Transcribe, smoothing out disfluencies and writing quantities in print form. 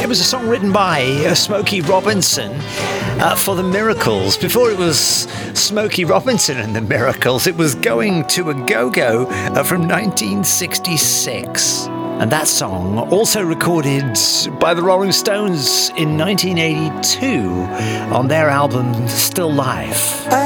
It was a song written by Smokey Robinson for The Miracles. Before it was Smokey Robinson and The Miracles, it was Going to a Go-Go from 1966. And that song, also recorded by the Rolling Stones in 1982 on their album Still Life.